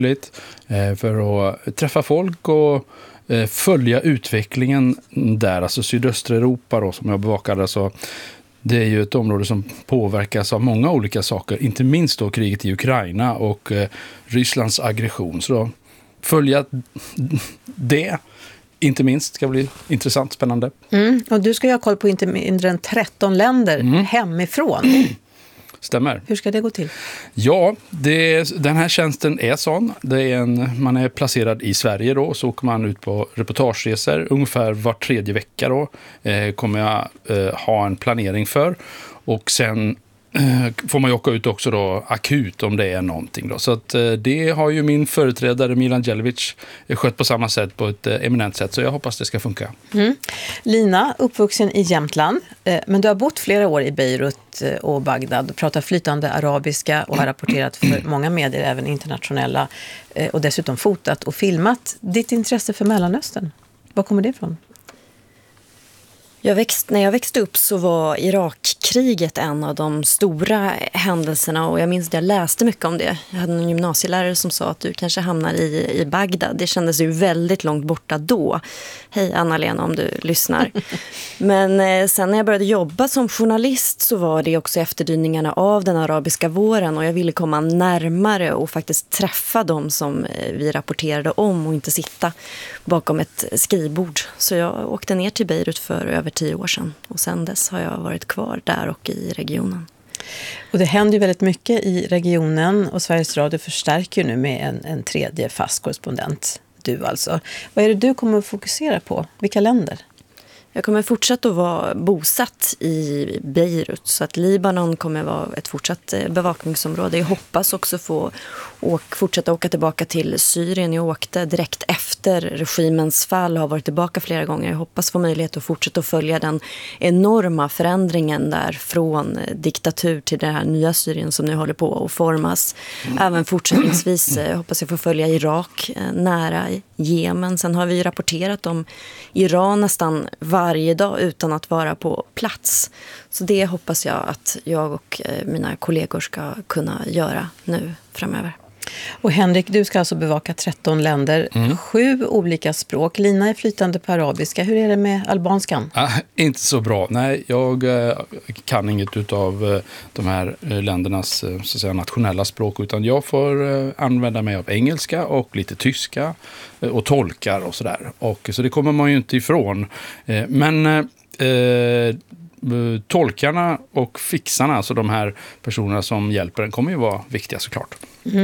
för att träffa folk och följa utvecklingen där, alltså sydöstra Europa då, som jag bevakade. Så det är ju ett område som påverkas av många olika saker, inte minst då kriget i Ukraina och Rysslands aggression. Så då följa det, inte minst, ska bli intressant, spännande. Och du ska ju ha koll på inte mindre än 13 länder hemifrån. Stämmer. Hur ska det gå till? Ja, den här tjänsten är sån. Man är placerad i Sverige då, så åker man ut på reportageresor ungefär var 3:e vecka då. Kommer jag ha en planering för. Och sen får man ju åka ut också då akut om det är någonting då. Så att det har ju min företrädare Milan Djelevic skött på samma sätt, på ett eminent sätt. Så jag hoppas det ska funka. Lina, uppvuxen i Jämtland, men du har bott flera år i Beirut och Bagdad och pratar flytande arabiska och har rapporterat för många medier, även internationella, och dessutom fotat och filmat. Ditt intresse för Mellanöstern, var kommer det ifrån? När jag växte upp så var Irakkriget en av de stora händelserna, och jag minns att jag läste mycket om det. Jag hade en gymnasielärare som sa att du kanske hamnar i Bagdad. Det kändes ju väldigt långt borta då. Hej Anna-Lena om du lyssnar. Men sen när jag började jobba som journalist så var det också efterdyningarna av den arabiska våren, och jag ville komma närmare och faktiskt träffa dem som vi rapporterade om och inte sitta bakom ett skrivbord. Så jag åkte ner till Beirut för över 10 år sedan, och sen dess har jag varit kvar där och i regionen. Och det händer ju väldigt mycket i regionen, och Sveriges Radio förstärker ju nu med en tredje fast korrespondent, du alltså. Vad är det du kommer att fokusera på? Vilka länder? Jag kommer fortsätta att vara bosatt i Beirut, så att Libanon kommer vara ett fortsatt bevakningsområde. Jag hoppas också få fortsätta åka tillbaka till Syrien. Jag åkte direkt efter regimens fall och har varit tillbaka flera gånger. Jag hoppas få möjlighet att fortsätta att följa den enorma förändringen där från diktatur till det här nya Syrien som nu håller på att formas. Även fortsättningsvis hoppas jag få följa Irak nära Jemen. Sen har vi rapporterat om Iran nästan varje dag utan att vara på plats. Så det hoppas jag att jag och mina kollegor ska kunna göra nu framöver. Och Henrik, du ska alltså bevaka 13 länder, 7 olika språk. Lina är flytande på arabiska. Hur är det med albanskan? Inte så bra. Nej, jag kan inget av de här ländernas så att säga, nationella språk, utan jag får använda mig av engelska och lite tyska och tolkar och sådär. Så det kommer man ju inte ifrån. Men tolkarna och fixarna, alltså de här personerna som hjälper en, kommer ju vara viktiga såklart.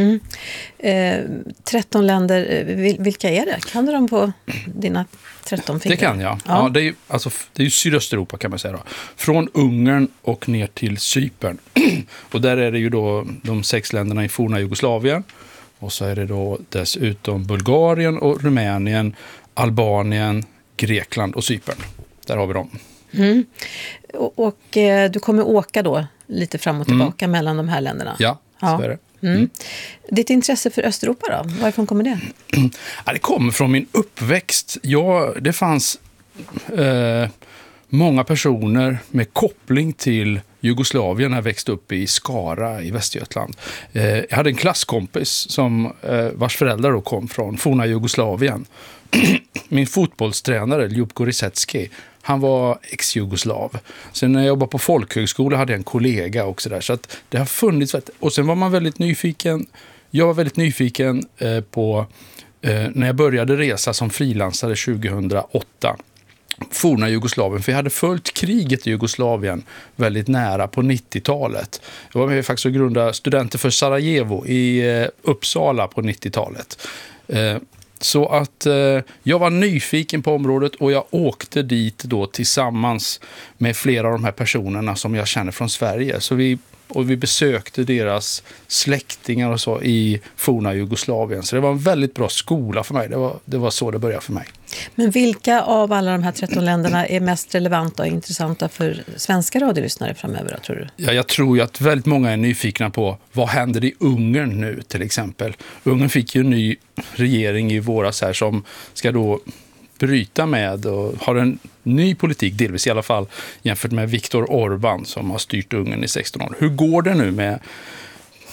13 länder, vilka är det? Kan du dem på dina 13 fingrar? Det kan jag. Ja, det är ju Sydösteuropa kan man säga då. Från Ungern och ner till Cypern. Och där är det ju då de 6 länderna i forna Jugoslavien. Och så är det då dessutom Bulgarien och Rumänien, Albanien, Grekland och Cypern. Där har vi dem. Och du kommer åka då lite fram och tillbaka mellan de här länderna? Ja, så är det. Ditt intresse för Östeuropa då? Varifrån kommer det? Ja, det kommer från min uppväxt. Det fanns många personer med koppling till Jugoslavien när jag växte upp i Skara i Västergötland. Jag hade en klasskompis vars föräldrar då kom från forna Jugoslavien. Min fotbollstränare Ljubko Risecki, han var ex-jugoslav. Sen när jag jobbade på folkhögskola hade jag en kollega också där. Så att det har funnits. Och sen var man väldigt nyfiken. Jag var väldigt nyfiken på när jag började resa som frilansare 2008. Forna Jugoslavien. För jag hade följt kriget i Jugoslavien väldigt nära på 90-talet. Jag var med faktiskt och grundade Studenter för Sarajevo i Uppsala på 90-talet. Så att jag var nyfiken på området och jag åkte dit då tillsammans med flera av de här personerna som jag känner från Sverige. Så vi besökte deras släktingar och så i forna Jugoslavien. Så det var en väldigt bra skola för mig. Det var så det började för mig. Men vilka av alla de här 13 länderna är mest relevanta och intressanta för svenska radiolyssnare framöver då, tror du? Ja, jag tror ju att väldigt många är nyfikna på vad händer i Ungern nu till exempel. Ungern fick ju en ny regering i våras här som ska då bryta med och har en ny politik, delvis i alla fall, jämfört med Viktor Orbán som har styrt Ungern i 16 år. Hur går det nu med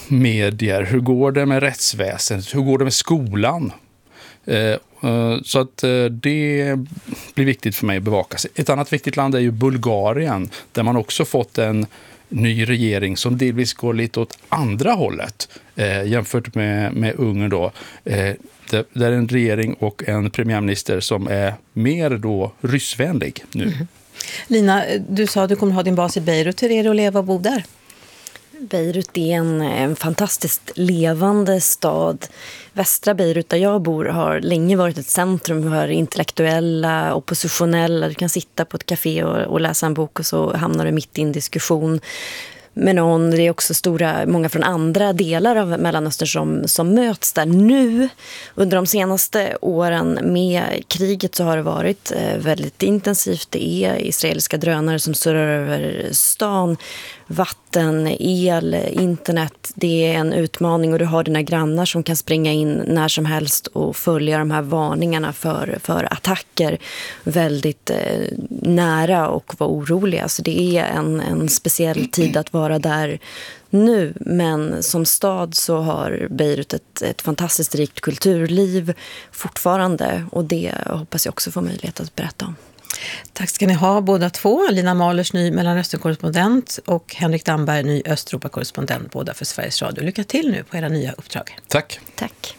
medier? Hur går det med rättsväsendet? Hur går det med skolan? Så att det blir viktigt för mig att bevaka. Ett annat viktigt land är ju Bulgarien, där man också fått en ny regering som delvis går lite åt andra hållet jämfört med Ungern då. Där är en regering och en premiärminister som är mer då ryssvänlig nu. Mm. Lina, du sa att du kommer ha din bas i Beirut. Hur är det att leva och bo där? Beirut är en fantastiskt levande stad. Västra Beirut där jag bor har länge varit ett centrum för intellektuella, oppositionella. Du kan sitta på ett café och läsa en bok och så hamnar du mitt i en diskussion med någon. Det är också många från andra delar av Mellanöstern som möts där nu. Under de senaste åren med kriget så har det varit väldigt intensivt. Det är israeliska drönare som surrar över stan. Vatten, el, internet, det är en utmaning och du har dina grannar som kan springa in när som helst och följa de här varningarna för attacker väldigt nära och vara oroliga. Så det är en speciell tid att vara där nu, men som stad så har Beirut ett fantastiskt rikt kulturliv fortfarande och det hoppas jag också få möjlighet att berätta om. Tack ska ni ha båda två. Lina Mahlers, ny Mellanöstern-korrespondent och Henrik Damberg, ny Östeuropa-korrespondent, båda för Sveriges Radio. Lycka till nu på era nya uppdrag. Tack. Tack.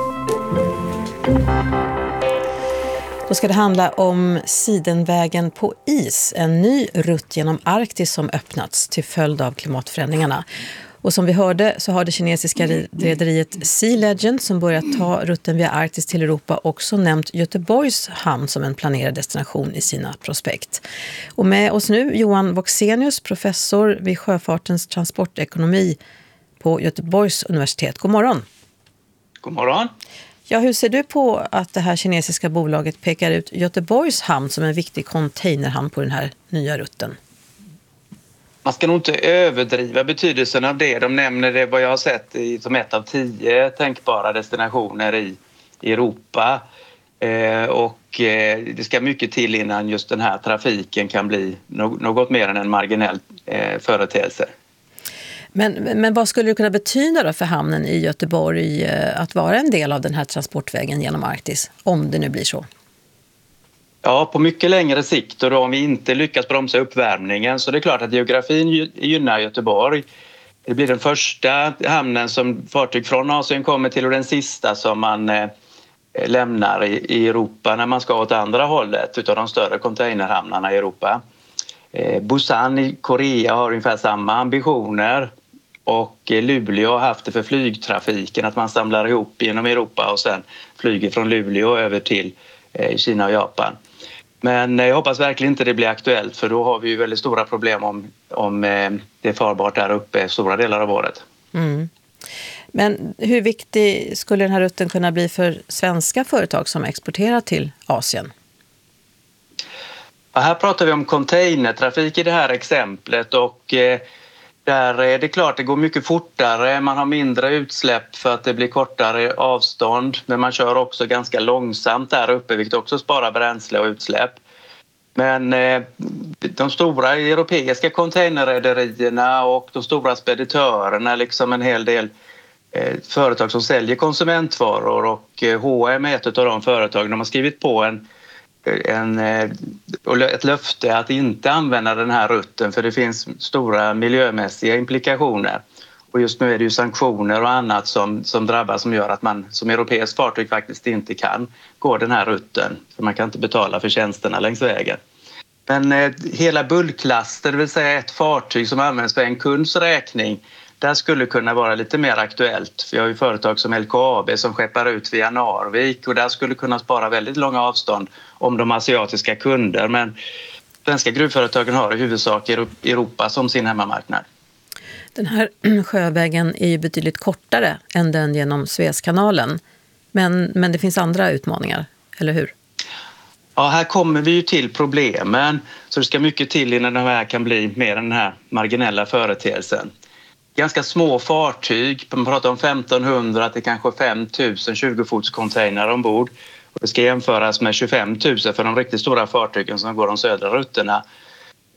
Då ska det handla om Sidenvägen på is, en ny rutt genom Arktis som öppnats till följd av klimatförändringarna. Och som vi hörde så har det kinesiska rederiet Sea Legend som börjat ta rutten via Arktis till Europa också nämnt Göteborgs hamn som en planerad destination i sina prospekt. Och med oss nu Johan Voxenius, professor vid sjöfartens transportekonomi på Göteborgs universitet. God morgon. God morgon. Ja, hur ser du på att det här kinesiska bolaget pekar ut Göteborgs hamn som en viktig containerhamn på den här nya rutten? Man ska nog inte överdriva betydelsen av det. De nämner det vad jag har sett som ett av 10 tänkbara destinationer i Europa. Det ska mycket till innan just den här trafiken kan bli något mer än en marginell företeelse. Men vad skulle det kunna betyda då för hamnen i Göteborg att vara en del av den här transportvägen genom Arktis, om det nu blir så? Ja, på mycket längre sikt och då om vi inte lyckas bromsa uppvärmningen så det är klart att geografin gynnar Göteborg. Det blir den första hamnen som fartyg från Asien kommer till och den sista som man lämnar i Europa när man ska åt andra hållet utav de större containerhamnarna i Europa. Busan i Korea har ungefär samma ambitioner och Luleå har haft det för flygtrafiken att man samlar ihop genom Europa och sen flyger från Luleå över till Kina och Japan. Men jag hoppas verkligen inte det blir aktuellt för då har vi ju väldigt stora problem om det är farbart där uppe stora delar av året. Mm. Men hur viktig skulle den här rutten kunna bli för svenska företag som exporterar till Asien? Ja, här pratar vi om containertrafik i det här exemplet och där är det klart det går mycket fortare, man har mindre utsläpp för att det blir kortare avstånd men man kör också ganska långsamt där uppe vilket också sparar bränsle och utsläpp. Men de stora europeiska containerrederierna och de stora speditörerna liksom en hel del företag som säljer konsumentvaror och H&M är ett av de företagen de har skrivit på ett löfte att inte använda den här rutten för det finns stora miljömässiga implikationer. Och just nu är det ju sanktioner och annat som drabbar som gör att man som europeisk fartyg faktiskt inte kan gå den här rutten. För man kan inte betala för tjänsterna längs vägen. Men hela bulklaster, det vill säga ett fartyg som används för en kunds räkning, där skulle kunna vara lite mer aktuellt. Vi har ju företag som LKAB som skeppar ut via Narvik och där skulle kunna spara väldigt långa avstånd om de asiatiska kunder. Men svenska gruvföretagen har i huvudsak Europa som sin hemmamarknad. Den här sjövägen är ju betydligt kortare än den genom Suezkanalen. Men det finns andra utmaningar, eller hur? Ja, här kommer vi ju till problemen. Så det ska mycket till innan det här kan bli mer än den här marginella företeelsen. Ganska små fartyg, man pratar om 1500 till kanske 5000 20-fotscontainrar ombord. Och det ska jämföras med 25 000 för de riktigt stora fartygen som går de södra rutterna.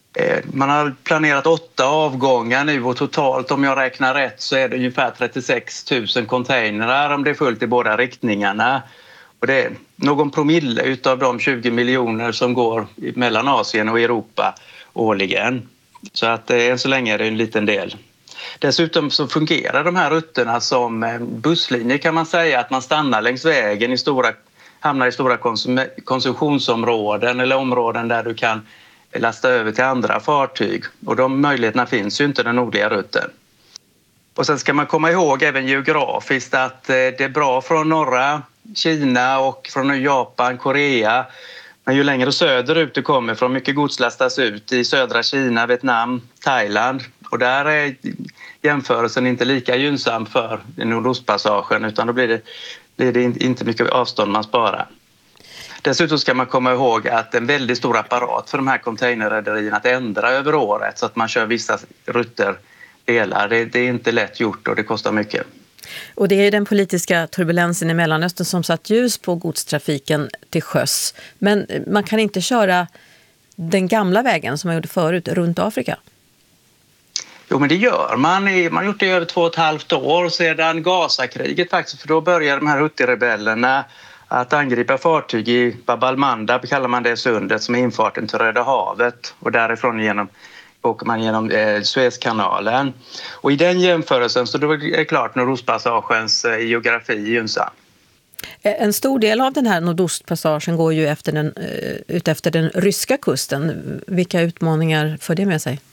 Man har planerat 8 avgångar nu och totalt, om jag räknar rätt, så är det ungefär 36 000 containrar om det är fullt i båda riktningarna. Och det är någon promille utav de 20 miljoner som går mellan Asien och Europa årligen. Så att än så länge är det en liten del. Dessutom så fungerar de här rutterna som busslinjer, kan man säga, att man stannar längs vägen hamnar i stora konsumtionsområden eller områden där du kan lasta över till andra fartyg. Och de möjligheterna finns ju inte den nordliga rutten. Och sen ska man komma ihåg även geografiskt att det är bra från norra Kina och från Japan, Korea. Men ju längre söderut du kommer från, mycket gods lastas ut i södra Kina, Vietnam, Thailand. Och där är jämförelsen inte lika gynnsam för Nordostpassagen, utan då blir det inte mycket avstånd man sparar. Dessutom ska man komma ihåg att en väldigt stor apparat för de här containerrederierna att ändra över året så att man kör vissa rutter delar. Det är inte lätt gjort och det kostar mycket. Och det är den politiska turbulensen i Mellanöstern som satt ljus på godstrafiken till sjöss. Men man kan inte köra den gamla vägen som man gjorde förut runt Afrika. Jo, men det gör man. Man har gjort det i över 2,5 år sedan Gazakriget faktiskt. För då började de här Houthi-rebellerna att angripa fartyg i Bab al-Mandab, kallar man det sundet, som är infarten till Röda havet. Och därifrån åker man genom Suezkanalen. Och i den jämförelsen så då är det klart Nordostpassagens geografi gynnsam. En stor del av den här Nordostpassagen går ju ut efter den ryska kusten. Vilka utmaningar för det med sig?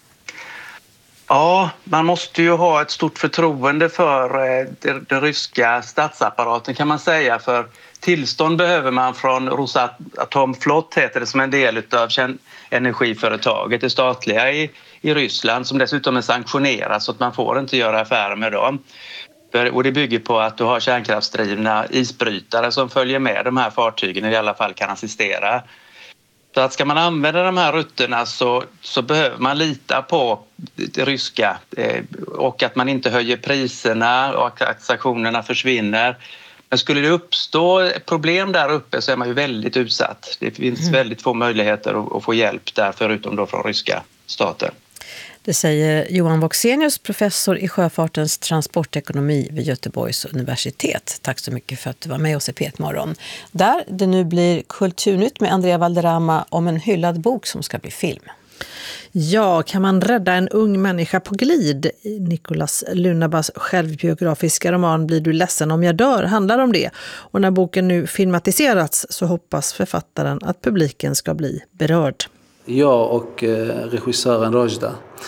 Ja, man måste ju ha ett stort förtroende för den ryska statsapparaten, kan man säga. För tillstånd behöver man från Rosatomflot, heter det, som en del av energiföretaget, det statliga i Ryssland, som dessutom är sanktionerat så att man får inte göra affärer med dem. Och det bygger på att du har kärnkraftsdrivna isbrytare som följer med de här fartygen, i alla fall kan assistera. Så att ska man använda de här rutterna så behöver man lita på det ryska och att man inte höjer priserna och att sanktionerna försvinner. Men skulle det uppstå problem där uppe så är man ju väldigt utsatt. Det finns väldigt få möjligheter att få hjälp där, förutom då från ryska staten. Det säger Johan Woxenius, professor i sjöfartens transportekonomi vid Göteborgs universitet. Tack så mycket för att du var med oss i P1-morgon. Där det nu blir Kulturnytt med Andrea Valderrama om en hyllad bok som ska bli film. Ja, kan man rädda en ung människa på glid? Nicolas Lunabas självbiografiska roman Blir du ledsen om jag dör handlar om det. Och när boken nu filmatiserats så hoppas författaren att publiken ska bli berörd. Jag och regissören Rojda,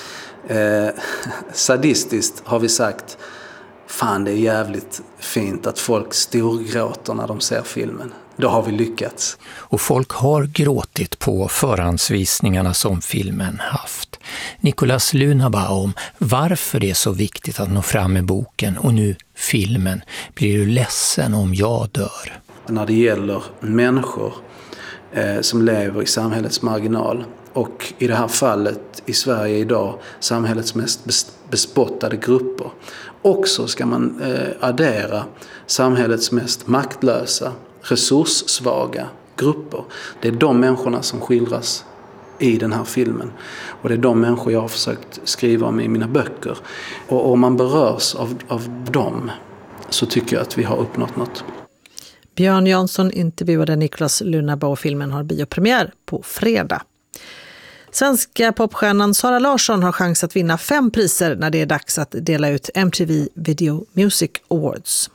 sadistiskt har vi sagt, fan det är jävligt fint att folk storgråter när de ser filmen. Då har vi lyckats. Och folk har gråtit på förhandsvisningarna som filmen haft. Nicolas Lunaba om varför det är så viktigt att nå fram med boken och nu filmen Blir du ledsen om jag dör. När det gäller människor som lever i samhällets marginal och i det här fallet i Sverige idag samhällets mest bespottade grupper. Också ska man addera samhällets mest maktlösa, resurssvaga grupper. Det är de människorna som skildras i den här filmen. Och det är de människor jag har försökt skriva om i mina böcker. Och om man berörs av dem så tycker jag att vi har uppnått något. Björn Jansson intervjuade Nicolas Lunaba och filmen har biopremiär på fredag. Svenska popstjärnan Sara Larsson har chans att vinna 5 priser när det är dags att dela ut MTV Video Music Awards.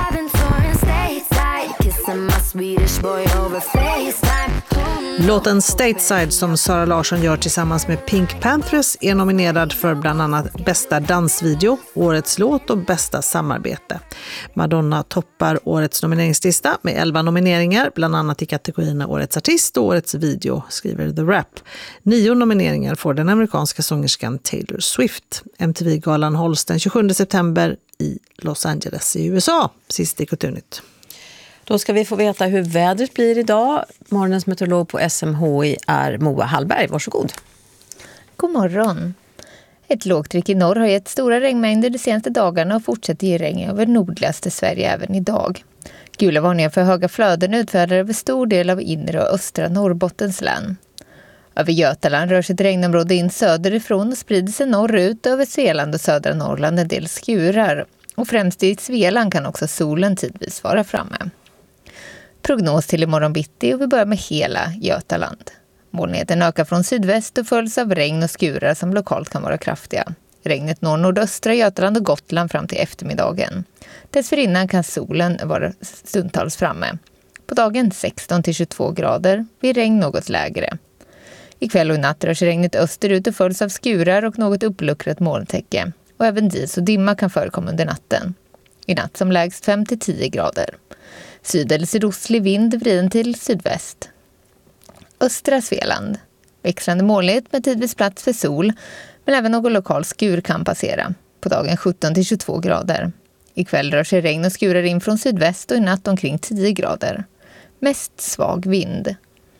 Låten Stateside som Sara Larsson gör tillsammans med Pink Panthers är nominerad för bland annat bästa dansvideo, årets låt och bästa samarbete. Madonna toppar årets nomineringslista med 11 nomineringar, bland annat i kategorierna årets artist och årets video, skriver The Wrap. 9 nomineringar får den amerikanska sångerskan Taylor Swift. MTV-galan hålls den 27 september i Los Angeles i USA. Sist i Kulturnytt. Då ska vi få veta hur vädret blir idag. Morgonens meteorolog på SMHI är Moa Hallberg. Varsågod. God morgon. Ett lågtryck i norr har gett stora regnmängder de senaste dagarna och fortsätter ge regn över nordligaste Sverige även idag. Gula varningar för höga flöden utfärdade över stor del av inre och östra Norrbottens län. Över Götaland rör sig ett regnområde in söderifrån och sprider sig norrut över Svealand och södra Norrland en del skurar. Och främst i Svealand kan också solen tidvis vara framme. Prognos till imorgon bitti och vi börjar med hela Götaland. Molnigheten ökar från sydväst och följs av regn och skurar som lokalt kan vara kraftiga. Regnet når nordöstra Götaland och Gotland fram till eftermiddagen. Dessförinnan kan solen vara stundtals framme. På dagen 16-22 grader, vid regn något lägre. Ikväll och i natt rör sig regnet österut och följs av skurar och något uppluckrat molntäcke. Och även dis och dimma kan förekomma under natten. I natt som lägst 5-10 grader. Syd- eller sydostlig vind vriden till sydväst. Östra Svealand. Växlande molnighet med tidvis plats för sol, men även någon lokal skur kan passera. På dagen 17-22 grader. Ikväll rör sig regn och skurar in från sydväst och i natt omkring 10 grader. Mest svag vind.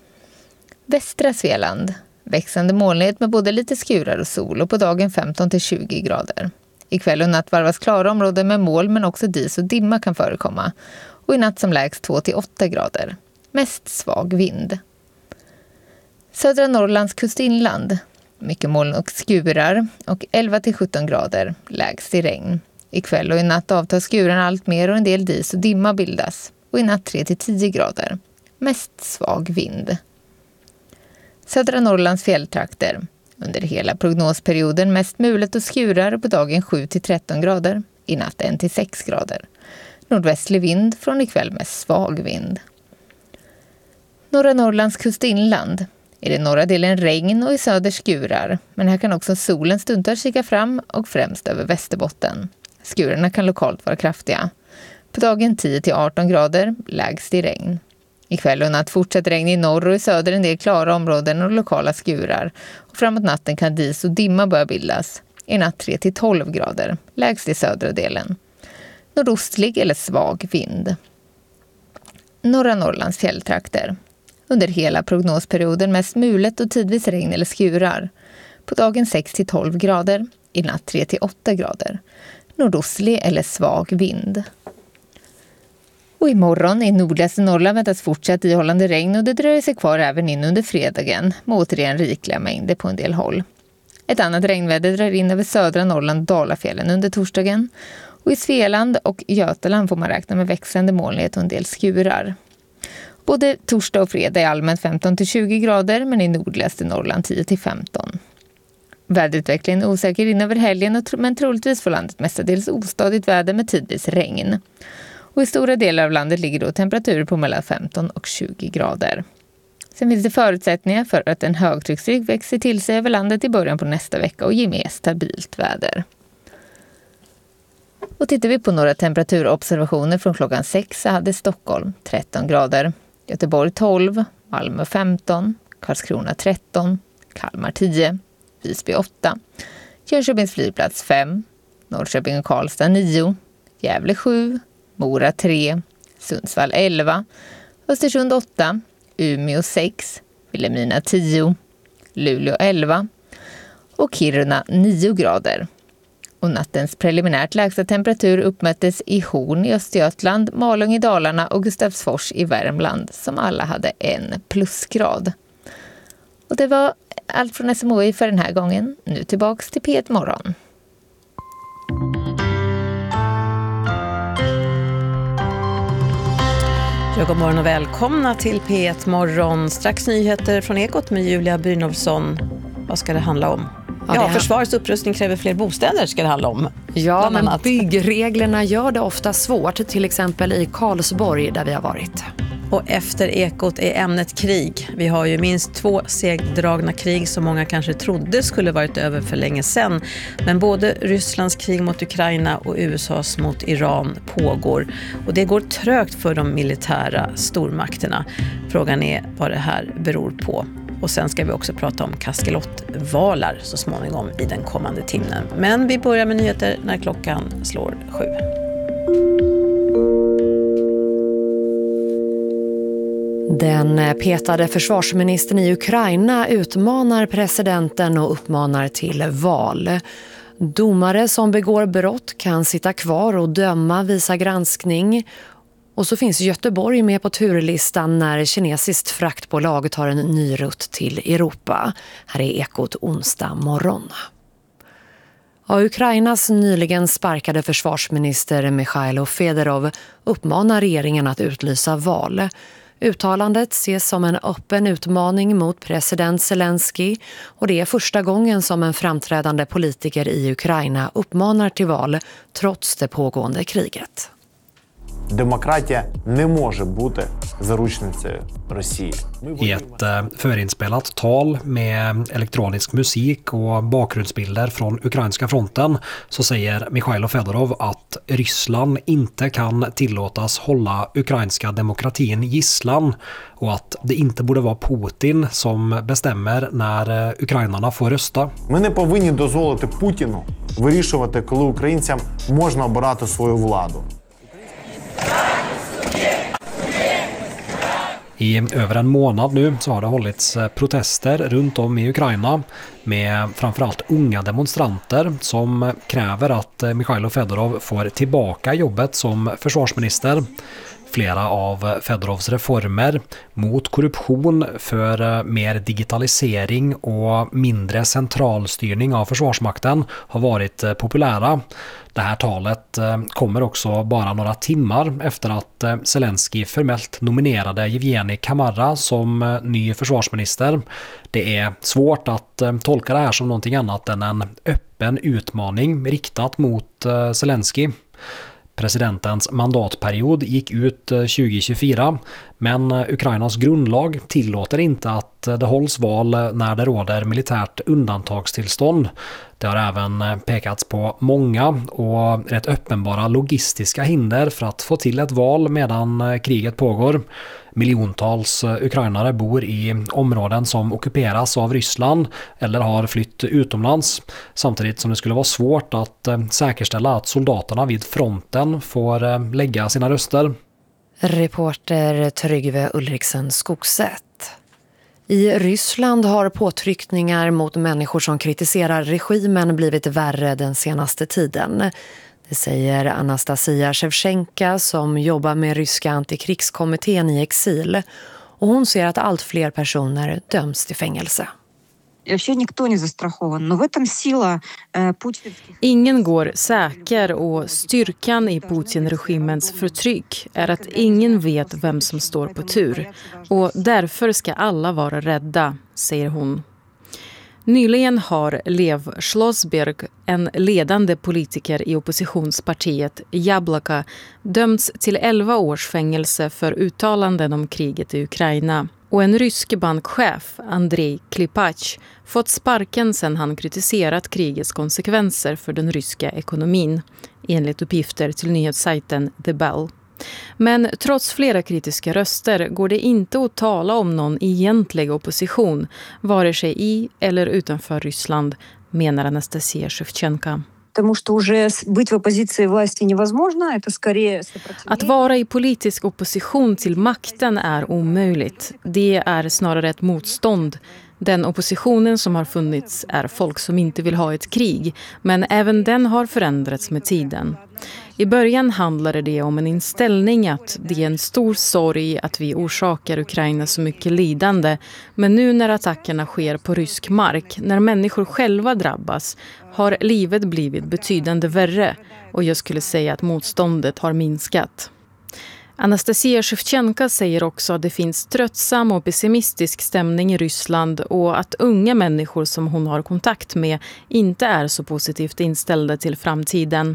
Västra Svealand. Växande molnighet med både lite skurar och sol och på dagen 15-20 grader. Ikväll och natt varvas klara områden med moln men också dis och dimma kan förekomma. Och i natt som lägst 2-8 grader. Mest svag vind. Södra Norrlands kustinland. Mycket moln och skurar och 11-17 grader. Lägst i regn. Ikväll och i natt avtar skuren allt mer och en del dis och dimma bildas. Och i natt 3-10 grader. Mest svag vind. Södra Norrlands fjälltrakter. Under hela prognosperioden mest mulet och skurar på dagen 7-13 grader. I natt 1-6 grader. Nordvästlig vind från ikväll med svag vind. Norra Norrlands kustinland. I den norra delen regn och i söder skurar. Men här kan också solen stundtals kika fram och främst över Västerbotten. Skurarna kan lokalt vara kraftiga. På dagen 10-18 grader, lägst i regn. Ikväll och natt fortsätter regn i norr och i söder en del klara områden och lokala skurar. Och framåt natten kan dis och dimma börja bildas. I natt 3-12 grader, lägst i södra delen. Nordostlig eller svag vind. Norra Norrlands fjälltrakter. Under hela prognosperioden mest mulet och tidvis regn eller skurar. På dagen 6-12 grader, i natt 3-8 grader. Nordostlig eller svag vind. Och imorgon i nordligaste Norrland väntas fortsatt ihållande regn och det dröjer sig kvar även in under fredagen med återigen rikliga mängder på en del håll. Ett annat regnväder drar in över södra Norrland och Dalafjällen under torsdagen. Och i Svealand och Götaland får man räkna med växande molnighet och en del skurar. Både torsdag och fredag är allmänt 15-20 grader men i nordligaste Norrland 10-15. Väderutvecklingen är osäker in över helgen men troligtvis får landet mestadels ostadigt väder med tidvis regn. Och i stora delar av landet ligger då temperaturer på mellan 15 och 20 grader. Sen finns det förutsättningar för att en högtrycksrygg växer till sig över landet i början på nästa vecka och ger mer stabilt väder. Och tittar vi på några temperaturobservationer från klockan 6 så hade Stockholm 13 grader, Göteborg 12, Malmö 15, Karlskrona 13, Kalmar 10, Visby 8, Jönköpings flygplats 5, Norrköping och Karlstad 9, Gävle 7, Mora 3, Sundsvall 11, Östersund 8, Umeå 6, Vilhelmina 10, Luleå 11 och Kiruna 9 grader. Och nattens preliminärt lägsta temperatur uppmättes i Horn i Östergötland, Malung i Dalarna och Gustavsfors i Värmland som alla hade 1 plusgrad. Och det var allt från SMHI för den här gången. Nu tillbaks till P1 Morgon. Ja, god morgon och välkomna till P1 Morgon. Strax nyheter från Ekot med Julia Brynolfsson. Vad ska det handla om? Ja, försvarets upprustning kräver fler bostäder ska det handla om. Ja, men byggreglerna gör det ofta svårt, till exempel i Karlsborg där vi har varit. Och efter Ekot är ämnet krig. Vi har ju minst 2 segdragna krig som många kanske trodde skulle varit över för länge sedan. Men både Rysslands krig mot Ukraina och USAs mot Iran pågår. Och det går trögt för de militära stormakterna. Frågan är vad det här beror på. Och sen ska vi också prata om kaskelottvalar så småningom i den kommande timmen. Men vi börjar med nyheter när klockan slår 7. Den petade försvarsministern i Ukraina utmanar presidenten och uppmanar till val. Domare som begår brott kan sitta kvar och döma visa granskning. Och så finns Göteborg med på turlistan när kinesiskt fraktbolag tar en ny rutt till Europa. Här är Ekot onsdag morgon. Ja, Ukrainas nyligen sparkade försvarsminister Mikhailo Fedorov uppmanar regeringen att utlysa val. Uttalandet ses som en öppen utmaning mot president Zelensky och det är första gången som en framträdande politiker i Ukraina uppmanar till val trots det pågående kriget. Demokratia не може бути заручницею Росії. I ett förinspelat tal med elektronisk musik och bakgrundsbilder från ukrainska fronten så säger Mikhailo Fedorov att Ryssland inte kan tillåtas hålla ukrainska demokratin gisslan och att det inte borde vara Putin som bestämmer när ukrainarna får rösta. Ми не повинні дозволити Путіну вирішувати, коли українцям можна обирати свою владу. I över en månad nu så har det hållits protester runt om i Ukraina med framförallt unga demonstranter som kräver att Mikhailo Fedorov får tillbaka jobbet som försvarsminister. Flera av Fedorovs reformer mot korruption, för mer digitalisering och mindre centralstyrning av försvarsmakten har varit populära. Det här talet kommer också bara några timmar efter att Zelensky formellt nominerade Yevgeny Kamara som ny försvarsminister. Det är svårt att tolka det här som någonting annat än en öppen utmaning riktat mot Zelensky. Presidentens mandatperiod gick ut 2024, men Ukrainas grundlag tillåter inte att det hålls val när det råder militärt undantagstillstånd. Det har även pekats på många och rätt uppenbara logistiska hinder för att få till ett val medan kriget pågår. Miljontals ukrainare bor i områden som ockuperas av Ryssland eller har flytt utomlands, samtidigt som det skulle vara svårt att säkerställa att soldaterna vid fronten får lägga sina röster. Reporter Tryggve Ulriksen Skogsätt. I Ryssland har påtryckningar mot människor som kritiserar regimen blivit värre den senaste tiden. Det säger Anastasia Shevchenka som jobbar med ryska antikrigskommittén i exil. Och hon ser att allt fler personer döms till fängelse. Ingen går säker och styrkan i Putin-regimens förtryck är att ingen vet vem som står på tur. Och därför ska alla vara rädda, säger hon. Nyligen har Lev Schlossberg, en ledande politiker i oppositionspartiet Jablaka, dömts till 11 års fängelse för uttalanden om kriget i Ukraina. Och en rysk bankchef, Andrei Klipach, fått sparken sedan han kritiserat krigets konsekvenser för den ryska ekonomin, enligt uppgifter till nyhetssajten The Bell. Men trots flera kritiska röster går det inte att tala om någon egentlig opposition, vare sig i eller utanför Ryssland, menar Anastasia Shevchenka. Att vara i politisk opposition till makten är omöjligt. Det är snarare ett motstånd. Den oppositionen som har funnits är folk som inte vill ha ett krig, men även den har förändrats med tiden. I början handlade det om en inställning att det är en stor sorg att vi orsakar Ukraina så mycket lidande, men nu när attackerna sker på rysk mark, när människor själva drabbas, har livet blivit betydande värre och jag skulle säga att motståndet har minskat. Anastasia Shevchenka säger också att det finns tröttsam och pessimistisk stämning i Ryssland och att unga människor som hon har kontakt med inte är så positivt inställda till framtiden.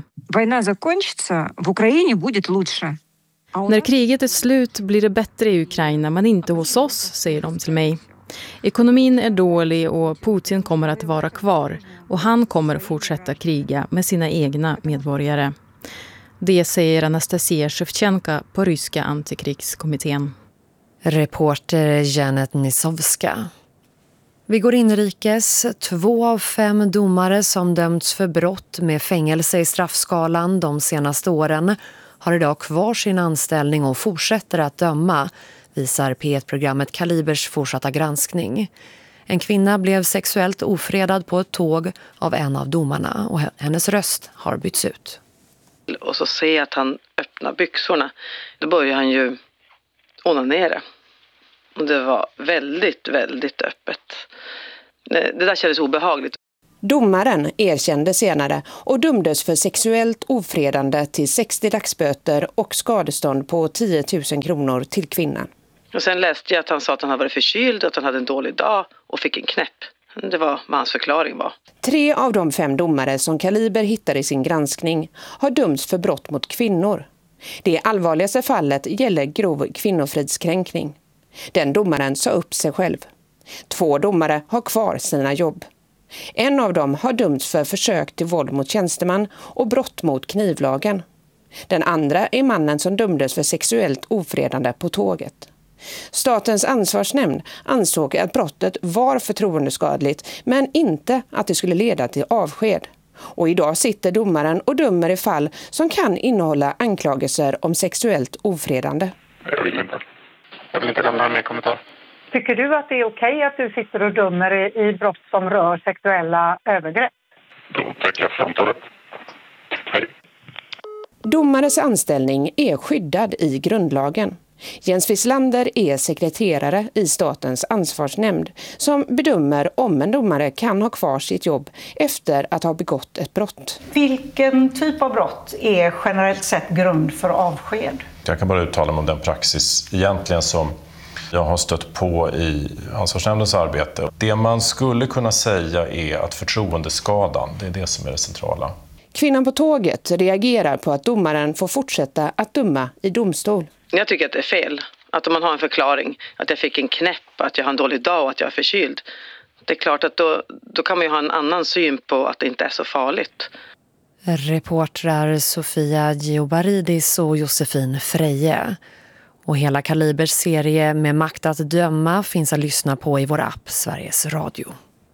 När kriget är slut blir det bättre i Ukraina, men inte hos oss, säger de till mig. Ekonomin är dålig och Putin kommer att vara kvar och han kommer fortsätta kriga med sina egna medborgare. Det säger Anastasia Shevchenka på ryska antikrigskommittén. Reporter Janet Nisovska. Vi går inrikes. 2 av 5 domare som dömts för brott med fängelse i straffskalan de senaste åren har idag kvar sin anställning och fortsätter att döma, visar P1-programmet Kalibers fortsatta granskning. En kvinna blev sexuellt ofredad på ett tåg av en av domarna och hennes röst har bytts ut. Och så ser jag att han öppna byxorna, då började han ju onanera. Och det var väldigt, väldigt öppet. Det där kändes obehagligt. Domaren erkände senare och dömdes för sexuellt ofredande till 60 dagsböter och skadestånd på 10 000 kronor till kvinnan. Och sen läste jag att han sa att han hade varit förkyld, att han hade en dålig dag och fick en knäpp. Det var vad hans förklaring var. 3 av de 5 domare som Kaliber hittade i sin granskning har dömts för brott mot kvinnor. Det allvarligaste fallet gäller grov kvinnofridskränkning. Den domaren sa upp sig själv. 2 domare har kvar sina jobb. En av dem har dömts för försök till våld mot tjänsteman och brott mot knivlagen. Den andra är mannen som dömdes för sexuellt ofredande på tåget. Statens ansvarsnämnd ansåg att brottet var förtroendeskadligt men inte att det skulle leda till avsked. Och idag sitter domaren och dömer i fall som kan innehålla anklagelser om sexuellt ofredande. Jag vill inte lämna mer kommentar. Tycker du att det är okej att du sitter och dömer i brott som rör sexuella övergrepp? Då tackar jag för samtalet. Hej. Domares anställning är skyddad i grundlagen. Jens Wislander är sekreterare i Statens ansvarsnämnd som bedömer om en domare kan ha kvar sitt jobb efter att ha begått ett brott. Vilken typ av brott är generellt sett grund för avsked? Jag kan bara uttala mig om den praxis egentligen som jag har stött på i ansvarsnämndens arbete. Det man skulle kunna säga är att förtroendeskadan, det är det som är det centrala. Kvinnan på tåget reagerar på att domaren får fortsätta att döma i domstol. Jag tycker att det är fel. Att om man har en förklaring, att jag fick en knäpp, att jag har en dålig dag och att jag är förkyld. Det är klart att då kan man ju ha en annan syn på att det inte är så farligt. Reportrar Sofia Giobaridis och Josefin Freje. Och hela Kalibers serie med makt att döma finns att lyssna på i vår app Sveriges Radio.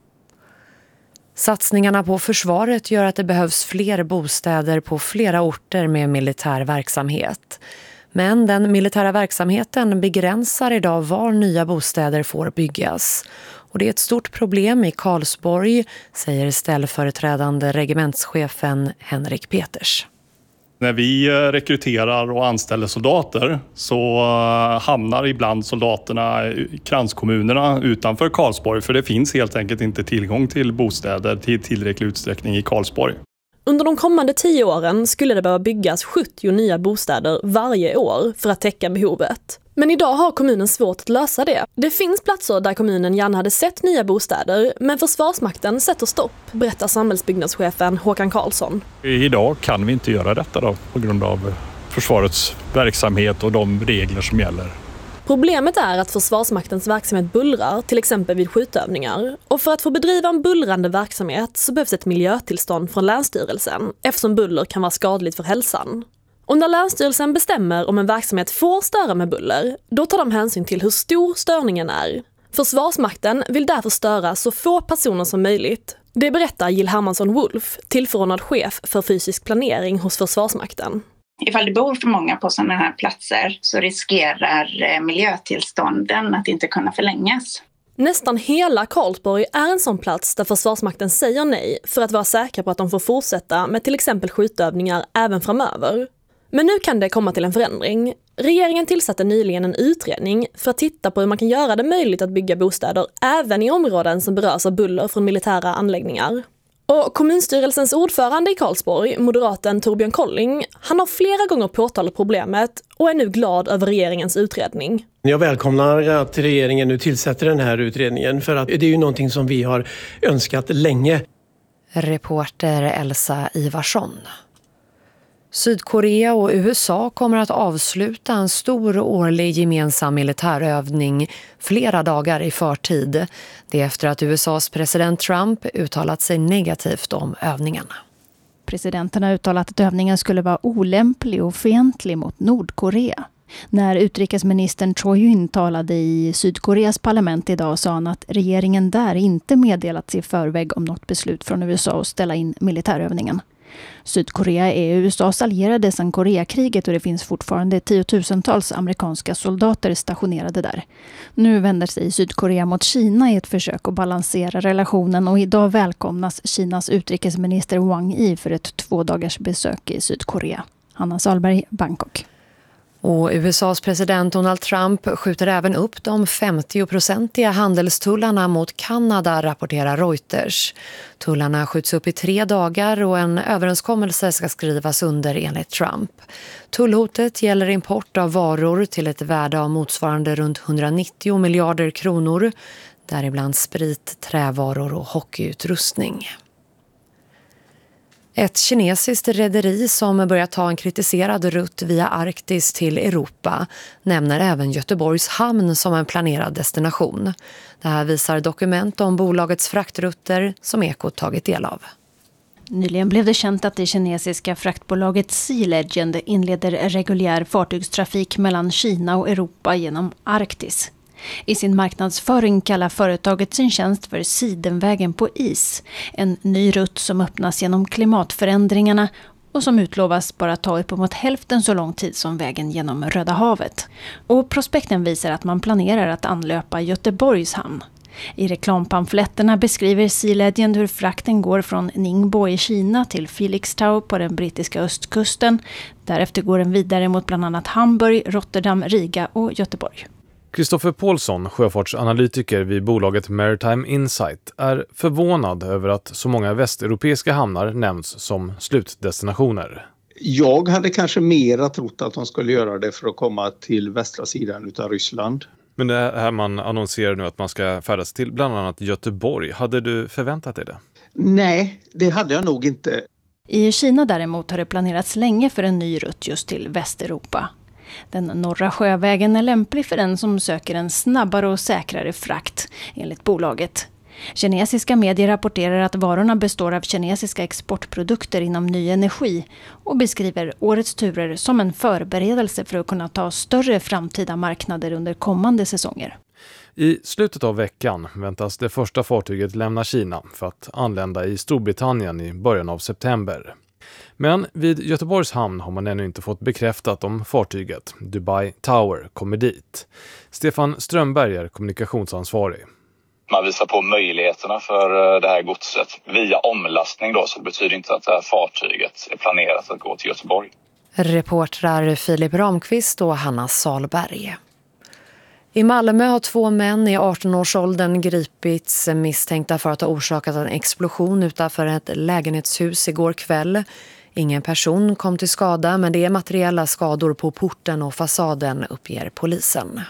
Satsningarna på försvaret gör att det behövs fler bostäder på flera orter med militär verksamhet. Men den militära verksamheten begränsar idag var nya bostäder får byggas. Och det är ett stort problem i Karlsborg, säger ställföreträdande regementschefen Henrik Peters. När vi rekryterar och anställer soldater så hamnar ibland soldaterna i kranskommunerna utanför Karlsborg för det finns helt enkelt inte tillgång till bostäder till tillräcklig utsträckning i Karlsborg. Under de kommande 10 åren skulle det behöva byggas 70 nya bostäder varje år för att täcka behovet. Men idag har kommunen svårt att lösa det. Det finns platser där kommunen gärna hade sett nya bostäder, men Försvarsmakten sätter stopp, berättar samhällsbyggnadschefen Håkan Karlsson. Idag kan vi inte göra detta då, på grund av försvarets verksamhet och de regler som gäller. Problemet är att Försvarsmaktens verksamhet bullrar, till exempel vid skjutövningar. Och för att få bedriva en bullrande verksamhet så behövs ett miljötillstånd från Länsstyrelsen, eftersom buller kan vara skadligt för hälsan. Och när Länsstyrelsen bestämmer om en verksamhet får störa med buller, då tar de hänsyn till hur stor störningen är. Försvarsmakten vill därför störa så få personer som möjligt. Det berättar Jill Hermansson-Wolf, tillförordnad chef för fysisk planering hos Försvarsmakten. Ifall det bor för många på sådana här platser så riskerar miljötillstånden att inte kunna förlängas. Nästan hela Karlsborg är en sån plats där Försvarsmakten säger nej för att vara säkra på att de får fortsätta med till exempel skjutövningar även framöver. Men nu kan det komma till en förändring. Regeringen tillsatte nyligen en utredning för att titta på hur man kan göra det möjligt att bygga bostäder även i områden som berörs av buller från militära anläggningar. Och kommunstyrelsens ordförande i Karlsborg, moderaten Torbjörn Kolling, han har flera gånger påtalat problemet och är nu glad över regeringens utredning. Jag välkomnar att regeringen nu tillsätter den här utredningen för att det är ju någonting som vi har önskat länge. Reporter Elsa Ivarsson. Sydkorea och USA kommer att avsluta en stor årlig gemensam militärövning flera dagar i förtid. Det är efter att USAs president Trump uttalat sig negativt om övningarna. Presidenten har uttalat att övningen skulle vara olämplig och fientlig mot Nordkorea. När utrikesministern Choi Yun talade i Sydkoreas parlament idag sa han att regeringen där inte meddelat sig i förväg om något beslut från USA att ställa in militärövningen. Sydkorea är USAs allierade sedan Koreakriget och det finns fortfarande tiotusentals amerikanska soldater stationerade där. Nu vänder sig Sydkorea mot Kina i ett försök att balansera relationen och idag välkomnas Kinas utrikesminister Wang Yi för ett 2 dagars besök i Sydkorea. Hanna Salberg, Bangkok. Och USAs president Donald Trump skjuter även upp de 50-procentiga handelstullarna mot Kanada, rapporterar Reuters. Tullarna skjuts upp i 3 dagar och en överenskommelse ska skrivas under enligt Trump. Tullhotet gäller import av varor till ett värde av motsvarande runt 190 miljarder kronor, däribland sprit, trävaror och hockeyutrustning. Ett kinesiskt rederi som börjar ta en kritiserad rutt via Arktis till Europa nämner även Göteborgs hamn som en planerad destination. Det här visar dokument om bolagets fraktrutter som Ekot tagit del av. Nyligen blev det känt att det kinesiska fraktbolaget Sea Legend inleder reguljär fartygstrafik mellan Kina och Europa genom Arktis. I sin marknadsföring kallar företaget sin tjänst för Sidenvägen på is, en ny rutt som öppnas genom klimatförändringarna och som utlovas bara ta uppemot hälften så lång tid som vägen genom Röda havet. Och prospekten visar att man planerar att anlöpa Göteborgs hamn. I reklampamfletterna beskriver Sea Legend hur frakten går från Ningbo i Kina till Felixstowe på den brittiska östkusten. Därefter går den vidare mot bland annat Hamburg, Rotterdam, Riga och Göteborg. Kristoffer Paulsson, sjöfartsanalytiker vid bolaget Maritime Insight, är förvånad över att så många västeuropeiska hamnar nämns som slutdestinationer. Jag hade kanske mera trott att de skulle göra det för att komma till västra sidan utav Ryssland. Men det här man annonserar nu att man ska färdas till bland annat Göteborg. Hade du förväntat dig det? Nej, det hade jag nog inte. I Kina däremot har det planerats länge för en ny rutt just till Västeuropa. Den norra sjövägen är lämplig för den som söker en snabbare och säkrare frakt, enligt bolaget. Kinesiska medier rapporterar att varorna består av kinesiska exportprodukter inom ny energi och beskriver årets turer som en förberedelse för att kunna ta större framtida marknader under kommande säsonger. I slutet av veckan väntas det första fartyget lämna Kina för att anlända i Storbritannien i början av september. Men vid Göteborgs hamn har man ännu inte fått bekräftat om fartyget Dubai Tower kommer dit. Stefan Strömberg är kommunikationsansvarig. Man visar på möjligheterna för det här godset via omlastning då, så det betyder inte att det här fartyget är planerat att gå till Göteborg. Reportrar Filip Ramqvist och Hanna Salberg. I Malmö har 2 män i 18-årsåldern gripits misstänkta för att ha orsakat en explosion utanför ett lägenhetshus igår kväll. Ingen person kom till skada, men det är materiella skador på porten och fasaden, uppger polisen.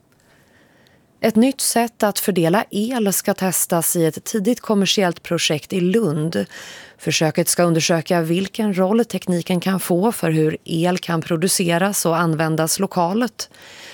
Ett nytt sätt att fördela el ska testas i ett tidigt kommersiellt projekt i Lund. Försöket ska undersöka vilken roll tekniken kan få för hur el kan produceras och användas lokalt.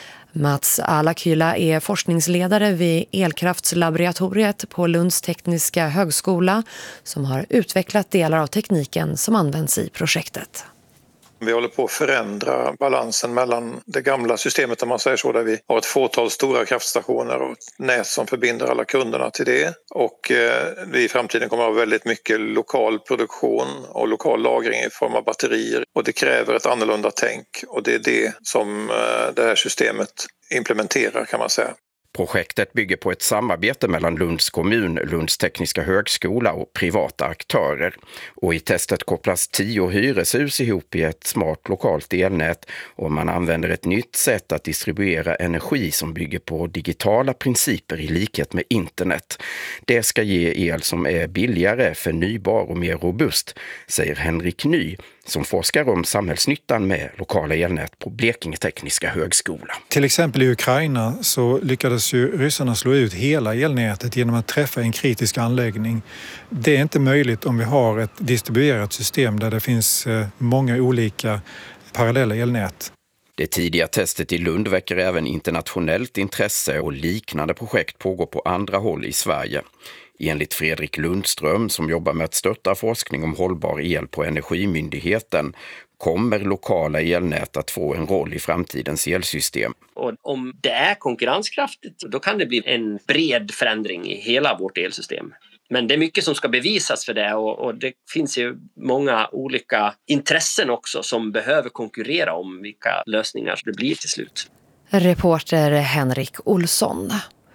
Mats Alakyla är forskningsledare vid elkraftslaboratoriet på Lunds tekniska högskola som har utvecklat delar av tekniken som används i projektet. Vi håller på att förändra balansen mellan det gamla systemet, om man säger så, där vi har ett fåtal stora kraftstationer och ett nät som förbinder alla kunderna till det. Och vi i framtiden kommer att ha väldigt mycket lokal produktion och lokal lagring i form av batterier. Och det kräver ett annorlunda tänk, och det är det som det här systemet implementerar, kan man säga. Projektet bygger på ett samarbete mellan Lunds kommun, Lunds tekniska högskola och privata aktörer. Och i testet kopplas 10 hyreshus ihop i ett smart lokalt elnät, och man använder ett nytt sätt att distribuera energi som bygger på digitala principer i likhet med internet. Det ska ge el som är billigare, förnybar och mer robust, säger Henrik Ny, som forskar om samhällsnyttan med lokala elnät på Blekinge tekniska högskola. Till exempel i Ukraina så lyckades ju ryssarna slå ut hela elnätet genom att träffa en kritisk anläggning. Det är inte möjligt om vi har ett distribuerat system där det finns många olika parallella elnät. Det tidiga testet i Lund väcker även internationellt intresse, och liknande projekt pågår på andra håll i Sverige. Enligt Fredrik Lundström, som jobbar med att stötta forskning om hållbar el på Energimyndigheten, kommer lokala elnät att få en roll i framtidens elsystem. Och om det är konkurrenskraftigt, då kan det bli en bred förändring i hela vårt elsystem. Men det är mycket som ska bevisas för det, och det finns ju många olika intressen också som behöver konkurrera om vilka lösningar det blir till slut. Reporter Henrik Olsson.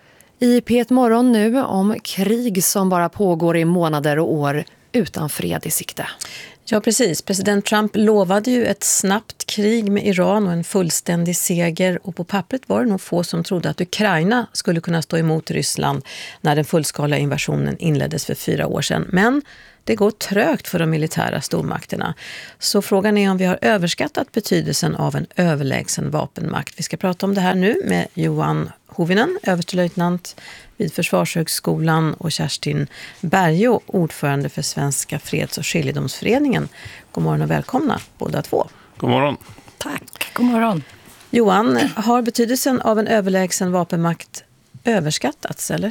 I P1 Morgon nu om krig som bara pågår i månader och år utan fred i sikte. Ja, precis. President Trump lovade ju ett snabbt krig med Iran och en fullständig seger. Och på pappret var det nog få som trodde att Ukraina skulle kunna stå emot Ryssland när den fullskaliga invasionen inleddes för 4 år sedan. Men det går trögt för de militära stormakterna. Så frågan är om vi har överskattat betydelsen av en överlägsen vapenmakt. Vi ska prata om det här nu med Johan Hovinen, överstelöjtnant vid Försvarshögskolan, och Kerstin Bergå, ordförande för Svenska freds- och skiljedomsföreningen. God morgon och välkomna båda två. God morgon. Tack, god morgon. Johan, har betydelsen av en överlägsen vapenmakt överskattats, eller?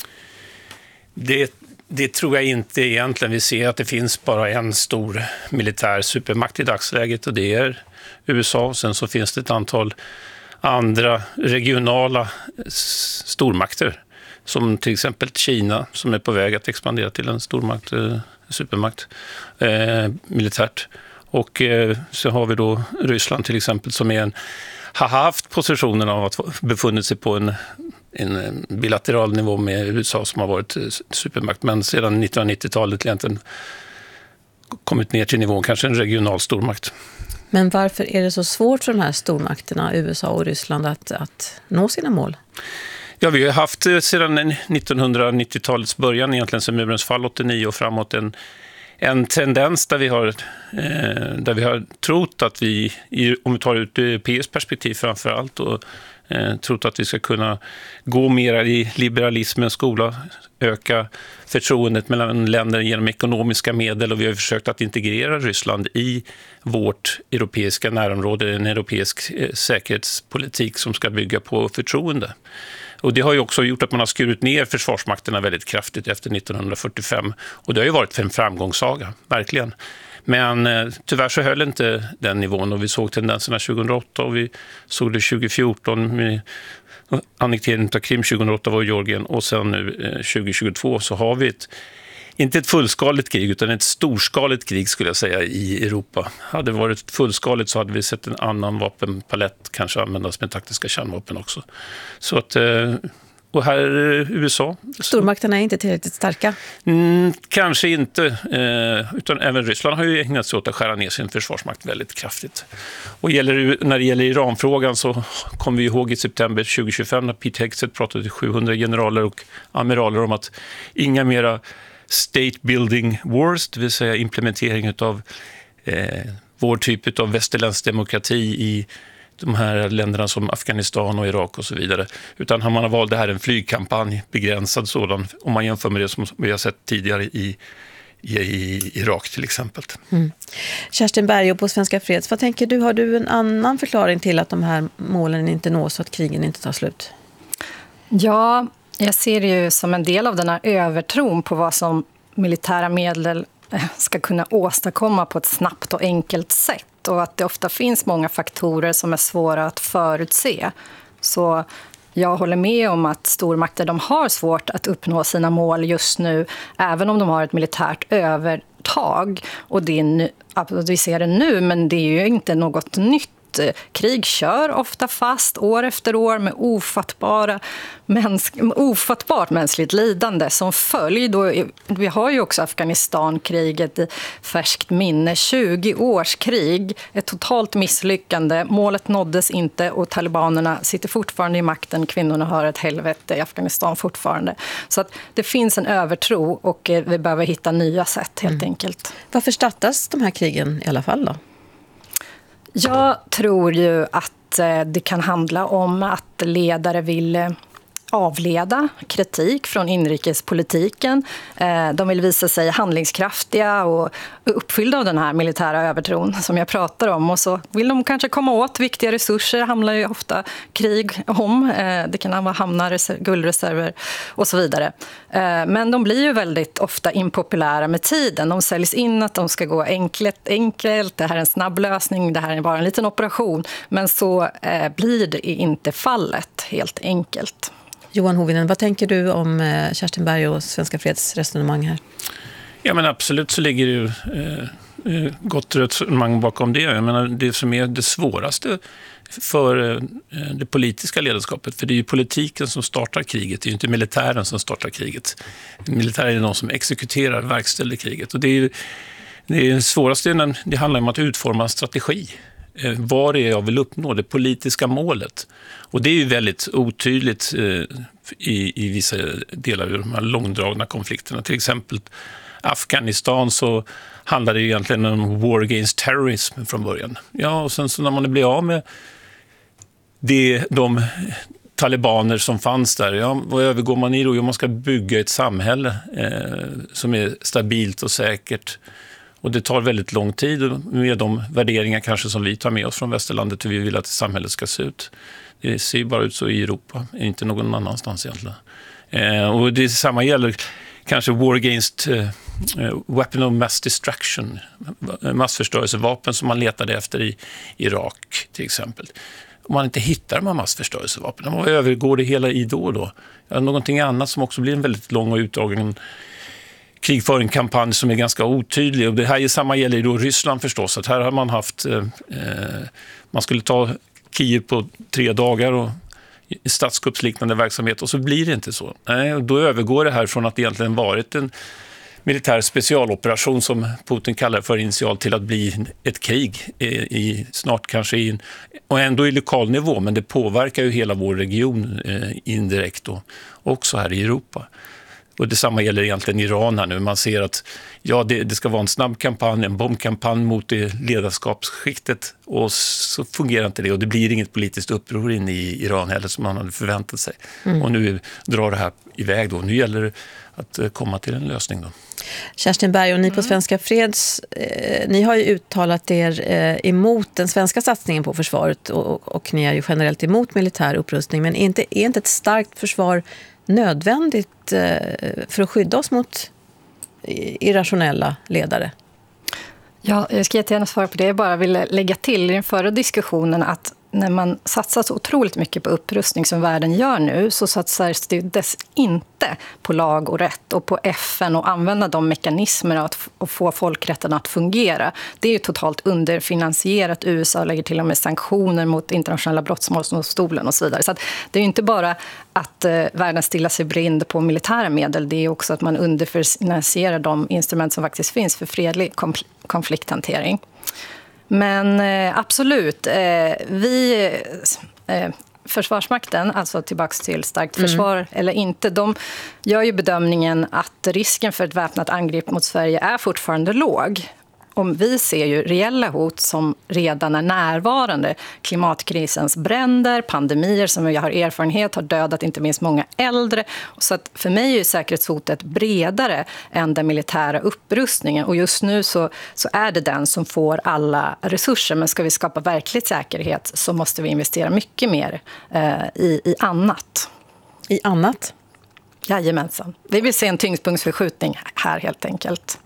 Det tror jag inte egentligen. Vi ser att det finns bara en stor militär supermakt i dagsläget, och det är USA. Sen så finns det ett antal andra regionala stormakter, som till exempel Kina, som är på väg att expandera till en stormakt, supermakt militärt. Och så har vi då Ryssland till exempel, som har haft positionen av att befunnit sig på en bilateral nivå med USA, som har varit supermakt, men sedan 1990-talet egentligen kommit ner till nivån kanske en regional stormakt. Men varför är det så svårt för de här stormakterna, USA och Ryssland, att nå sina mål? Ja, vi har haft sedan 1990-talets början, egentligen sedan murens fall 89 och framåt, en tendens där vi har trott att vi, om vi tar ut europeiskt perspektiv framför allt, och trott att vi ska kunna gå mer i liberalismens skola, öka förtroendet mellan länder genom ekonomiska medel, och vi har försökt att integrera Ryssland i vårt europeiska närområde, en europeisk säkerhetspolitik som ska bygga på förtroende. Och det har ju också gjort att man har skurit ner försvarsmakterna väldigt kraftigt efter 1945, och det har ju varit en framgångssaga, verkligen. Men tyvärr så höll inte den nivån, och vi såg tendenserna 2008 och vi såg det 2014 med annekteringen av Krim. 2008 var Georgien, och sen nu 2022 så har vi inte ett fullskaligt krig utan ett storskaligt krig, skulle jag säga, i Europa. Hade det varit fullskaligt så hade vi sett en annan vapenpalett kanske användas med taktiska kärnvapen också. Så att, och här är USA. Stormakterna är inte tillräckligt starka? Kanske inte, utan även Ryssland har ju ägnat sig åt att skära ner sin försvarsmakt väldigt kraftigt. Och när det gäller Iranfrågan så kommer vi ihåg i september 2025 när Pete Hegseth pratade till 700 generaler och amiraler om att inga mera state building wars, det vill säga implementering av vår typ av västerländsk demokrati i de här länderna som Afghanistan och Irak och så vidare. Utan man har valt det här en flygkampanj, begränsad sådan, om man jämför med det som vi har sett tidigare i Irak till exempel. Kerstin Bergå på Svenska freds, vad tänker du? Har du en annan förklaring till att de här målen inte nås och att krigen inte tar slut? Ja, jag ser det ju som en del av den här övertron på vad som militära medel ska kunna åstadkomma på ett snabbt och enkelt sätt, och att det ofta finns många faktorer som är svåra att förutse. Så jag håller med om att stormakter, de har svårt att uppnå sina mål just nu, även om de har ett militärt övertag. Och det är vi ser det nu, men det är ju inte något nytt. Krig kör ofta fast år efter år med ofattbart mänskligt lidande som följd. Och vi har ju också Afghanistan-kriget i färskt minne. 20 års krig, ett totalt misslyckande. Målet nåddes inte och talibanerna sitter fortfarande i makten. Kvinnorna har ett helvete i Afghanistan fortfarande. Så att det finns en övertro, och vi behöver hitta nya sätt helt enkelt. Varför startas de här krigen i alla fall då? Jag tror ju att det kan handla om att ledare vill avleda kritik från inrikespolitiken. De vill visa sig handlingskraftiga och uppfyllda av den här militära övertron som jag pratar om. Och så vill de kanske komma åt viktiga resurser. Det handlar ju ofta krig om. Det kan vara hamnar, guldreserver och så vidare. Men de blir ju väldigt ofta impopulära med tiden. De säljs in att de ska gå enkelt. Det här är en snabb lösning. Det här är bara en liten operation. Men så blir det inte fallet helt enkelt. Johan Hovinen, vad tänker du om Kerstin Bergå och Svenska freds resonemang här? Ja, men absolut så ligger det ju gott resonemang bakom det. Jag menar, det som är det svåraste för det politiska ledarskapet, för det är ju politiken som startar kriget, det är ju inte militären som startar kriget. Militären är någon som exekuterar, verkställer kriget, och det är ju Det svåraste det handlar om att utforma en strategi. Vad är jag vill uppnå, det politiska målet. Och det är ju väldigt otydligt i vissa delar av de här långdragna konflikterna. Till exempel Afghanistan så handlar det egentligen om war against terrorism från början. Ja, och sen så när man blir av med de talibaner som fanns där, ja, vad övergår man i då? Jo, man ska bygga ett samhälle som är stabilt och säkert. Och det tar väldigt lång tid med de värderingar kanske som vi tar med oss från västerlandet, hur vi vill att samhället ska se ut. Det ser bara ut så i Europa, inte någon annanstans egentligen. Och det samma gäller kanske war against weapon of mass destruction, massförstörelsevapen som man letade efter i Irak till exempel. Om man inte hittar de här massförstörelsevapen, vad övergår det hela i då? Ja, någonting annat som också blir en väldigt lång och utdragen krigföringskampanj som är ganska otydlig. Och det här samma gäller då Ryssland förstås. Att här har man haft, man skulle ta Kiev på 3 dagar och statskuppsliknande verksamhet och så blir det inte så. Nej, och då övergår det här från att egentligen varit en militär specialoperation som Putin kallar för initialt till att bli ett krig snart kanske och ändå i lokal nivå, men det påverkar ju hela vår region indirekt då, också här i Europa. Och detsamma gäller egentligen Iran här nu. Man ser att det ska vara en snabb kampanj, en bombkampanj mot det ledarskapsskiktet och så fungerar inte det och det blir inget politiskt uppror in i Iran heller som man hade förväntat sig. Och nu drar det här iväg då. Nu gäller det att komma till en lösning då. Kerstin Berg, och ni på Svenska Freds, ni har ju uttalat er emot den svenska satsningen på försvaret och ni är ju generellt emot militär upprustning, men är inte ett starkt försvar nödvändigt för att skydda oss mot irrationella ledare? Ja, jag ska jättegärna svara på det. Jag bara vill lägga till i den förra diskussionen att när man satsar så otroligt mycket på upprustning som världen gör nu så satsar det dess inte på lag och rätt och på FN och använda de mekanismerna att få folkrätten att fungera. Det är ju totalt underfinansierat. USA lägger till och med sanktioner mot internationella brottmålsdomstolen och så vidare. Så att det är ju inte bara att världen stillar sig blind på militära medel. Det är också att man underfinansierar de instrument som faktiskt finns för fredlig konflikthantering. Men absolut, Försvarsmakten, alltså tillbaks till starkt försvar eller inte, de gör ju bedömningen att risken för ett väpnat angrepp mot Sverige är fortfarande låg. Om vi ser ju reella hot som redan är närvarande. Klimatkrisens bränder, pandemier som jag har erfarenhet har dödat inte minst många äldre. Så att för mig är ju säkerhetshotet bredare än den militära upprustningen. Och just nu så är det den som får alla resurser. Men ska vi skapa verklig säkerhet så måste vi investera mycket mer i annat. I annat? Jajamensan. Vi vill se en tyngdpunktsförskjutning här helt enkelt.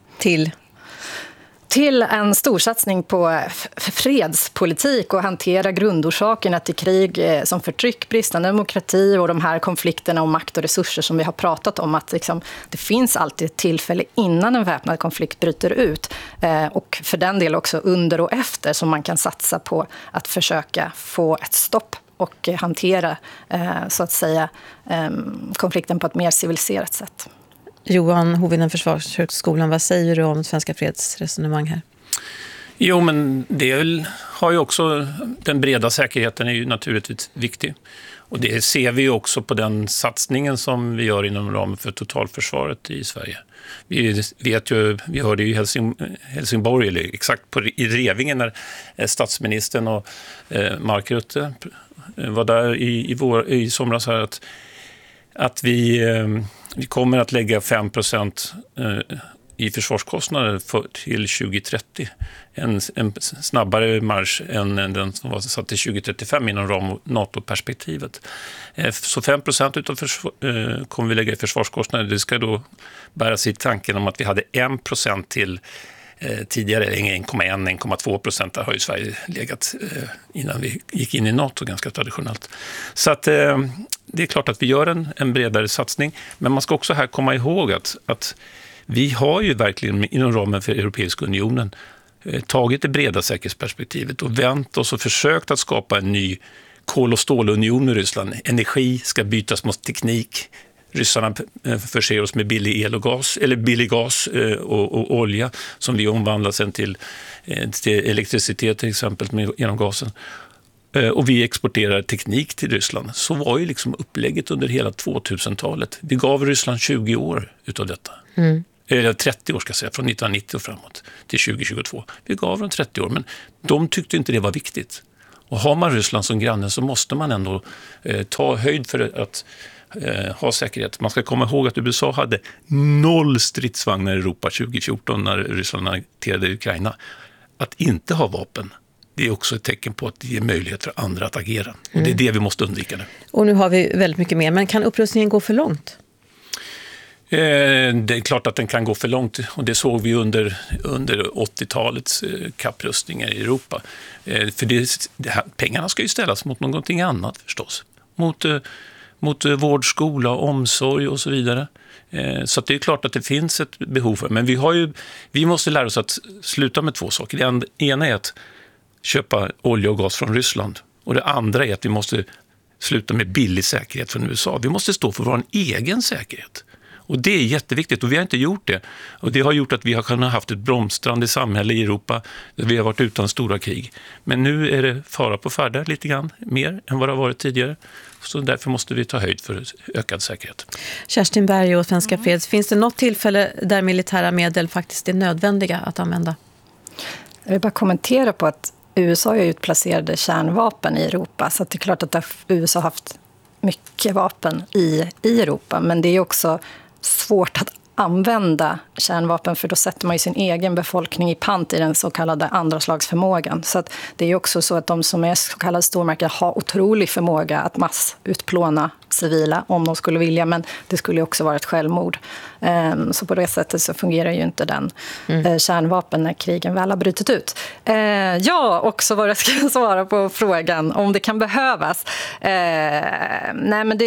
Till en storsatsning på fredspolitik och hantera grundorsakerna till krig som förtryck, bristande demokrati och de här konflikterna om makt och resurser som vi har pratat om. Att liksom, det finns alltid ett tillfälle innan en väpnad konflikt bryter ut och för den del också under och efter som man kan satsa på att försöka få ett stopp och hantera så att säga konflikten på ett mer civiliserat sätt. Johan Hovinen, Försvarshögskolan, vad säger du om Svenska Freds resonemang här? Jo, men det har ju också, den breda säkerheten är ju naturligtvis viktig. Och det ser vi ju också på den satsningen som vi gör inom ramen för totalförsvaret i Sverige. Vi vet ju, vi hörde ju i Helsingborg, eller exakt i Revinge när statsministern och Mark Rutte var där i somras här att vi kommer att lägga 5% i försvarskostnader till 2030. En snabbare marsch än den som var satt till 2035 inom NATO-perspektivet. Så 5% kommer vi lägga i försvarskostnader. Det ska då bäras i tanken om att vi hade 1% till tidigare, 1,2%, där har ju Sverige legat innan vi gick in i NATO ganska traditionellt. Så att det är klart att vi gör en bredare satsning, men man ska också här komma ihåg att vi har ju verkligen inom ramen för Europeiska unionen tagit det breda säkerhetsperspektivet och vänt oss och försökt att skapa en ny kol- och stålunion med Ryssland. Energi ska bytas mot teknik. ryssarna förser oss med billig el och gas, eller billig gas och olja som vi omvandlar sen till elektricitet till exempel genom gasen. Och vi exporterar teknik till Ryssland. Så var ju liksom upplägget under hela 2000-talet. Vi gav Ryssland 20 år utav detta. Eller 30 år ska jag säga, från 1990 och framåt till 2022. Vi gav dem 30 år, men de tyckte inte det var viktigt. Och har man Ryssland som granne så måste man ändå ta höjd för att ha säkerhet. Man ska komma ihåg att USA hade 0 stridsvagnar i Europa 2014 när Ryssland annekterade Ukraina. Att inte ha vapen, det är också ett tecken på att det ger möjlighet för andra att agera. Och det är det vi måste undvika nu. Och nu har vi väldigt mycket mer, men kan upprustningen gå för långt? Det är klart att den kan gå för långt, och det såg vi under 80-talets kapprustningar i Europa. För pengarna ska ju ställas mot någonting annat förstås. Mot vård, skola, omsorg och så vidare. Så att det är klart att det finns ett behov för. Men vi måste lära oss att sluta med 2 saker. Det ena är att köpa olja och gas från Ryssland. Och det andra är att vi måste sluta med billig säkerhet från USA. Vi måste stå för vår egen säkerhet. Och det är jätteviktigt, och vi har inte gjort det. Och det har gjort att vi har kunnat haft ett blomstrande samhälle i Europa där vi har varit utan stora krig. Men nu är det fara på färde lite grann, mer än vad det har varit tidigare. Så därför måste vi ta höjd för ökad säkerhet. Kerstin Berg och Svenska Freds, finns det något tillfälle där militära medel faktiskt är nödvändiga att använda? Jag vill bara kommentera på att USA har utplacerade kärnvapen i Europa, så att det är klart att USA har haft mycket vapen i Europa, men det är också svårt att använda kärnvapen, för då sätter man ju sin egen befolkning i pant i den så kallade andra slags förmågan. Så att det är också så att de som är så kallade stormakter har otrolig förmåga att massutplåna civila om de skulle vilja, men det skulle också vara ett självmord. Så på det sättet så fungerar ju inte den kärnvapen när krigen väl har brutit ut. Ja, också vad jag ska svara på frågan om det kan behövas. Nej, men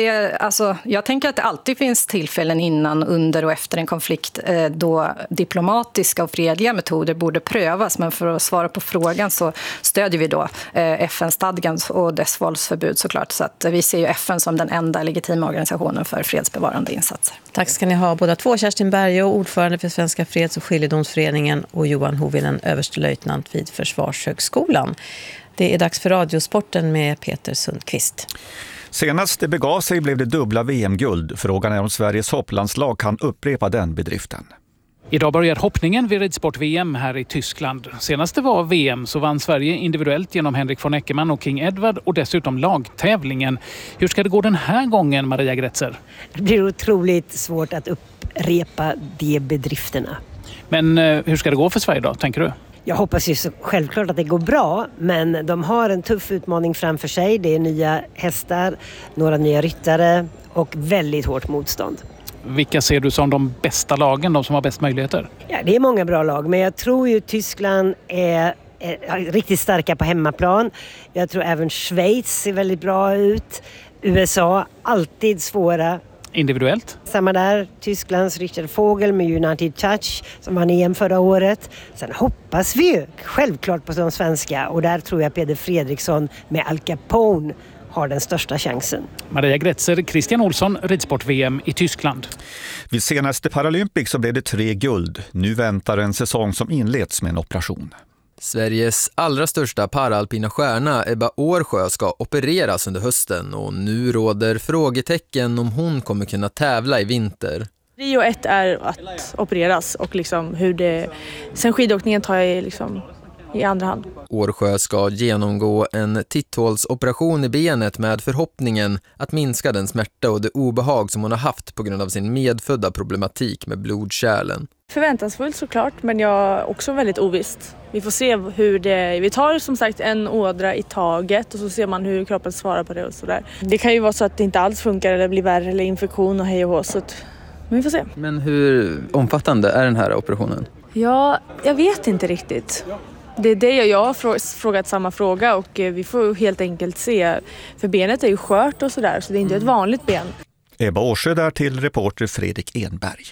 jag tänker att det alltid finns tillfällen innan, under och efter en konflikt då diplomatiska och fredliga metoder borde prövas, men för att svara på frågan så stödjer vi då FN-stadgan och dess våldsförbud såklart, så att vi ser ju FN som den enda legitima organisationen för fredsbevarande insatser. Tack ska ni ha båda två, Kerstin Berg, ordförande för Svenska Freds- och skiljedomsföreningen, och Johan Hovinen, överstelöjtnant vid Försvarshögskolan. Det är dags för Radiosporten med Peter Sundqvist. Senast det begav sig blev det dubbla VM-guld. Frågan är om Sveriges hopplandslag kan upprepa den bedriften. Idag börjar hoppningen vid ridsport-VM här i Tyskland. Senast det var VM så vann Sverige individuellt genom Henrik von Eckermann och King Edward, och dessutom lagtävlingen. Hur ska det gå den här gången, Maria Gretzer? Det blir otroligt svårt att upprepa de bedrifterna. Men hur ska det gå för Sverige då, tänker du? Jag hoppas ju så självklart att det går bra, men de har en tuff utmaning framför sig. Det är nya hästar, några nya ryttare och väldigt hårt motstånd. Vilka ser du som de bästa lagen, de som har bäst möjligheter? Ja, det är många bra lag, men jag tror ju Tyskland är riktigt starka på hemmaplan. Jag tror även Schweiz ser väldigt bra ut. USA, alltid svåra. Individuellt? Samma där, Tysklands Richard Vogel med United Touch som vann EM förra året. Sen hoppas vi ju självklart på de svenska, och där tror jag Peder Fredriksson med Al Capone har den största chansen. Maria Gretzer, Christian Olsson, ridsport-VM i Tyskland. Vid senaste Paralympics så blev det 3 guld. Nu väntar en säsong som inleds med en operation. Sveriges allra största paralpina stjärna Ebba Årsjö ska opereras under hösten, och nu råder frågetecken om hon kommer kunna tävla i vinter. Prio 1 är att opereras, och liksom hur det, sen skidåkningen tar jag liksom i andra hand. Årsjö ska genomgå en titthålsoperation i benet med förhoppningen att minska den smärta och det obehag som hon har haft på grund av sin medfödda problematik med blodkärlen. Förväntansfullt såklart, men jag är också väldigt ovisst. Vi får se hur det... Vi tar som sagt en ådra i taget, och så ser man hur kroppen svarar på det och sådär. Det kan ju vara så att det inte alls funkar eller blir värre eller infektion och hej och hå, så att... Men vi får se. Men hur omfattande är den här operationen? Ja, jag vet inte riktigt. Det är det jag har frågat samma fråga, och vi får helt enkelt se. För benet är ju skört och sådär, så det är inte ett vanligt ben. Ebba Årsjö där till reporter Fredrik Enberg.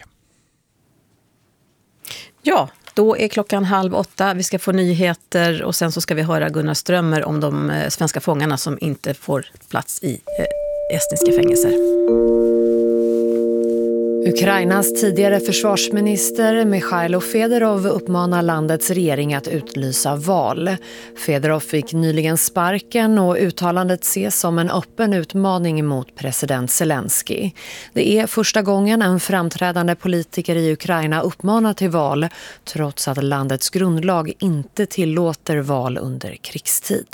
Ja, då är klockan 7:30. Vi ska få nyheter, och sen så ska vi höra Gunnar Strömmer om de svenska fångarna som inte får plats i estniska fängelser. Ukrainas tidigare försvarsminister Mikhailo Fedorov uppmanar landets regering att utlysa val. Fedorov fick nyligen sparken och uttalandet ses som en öppen utmaning mot president Zelensky. Det är första gången en framträdande politiker i Ukraina uppmanar till val, trots att landets grundlag inte tillåter val under krigstid.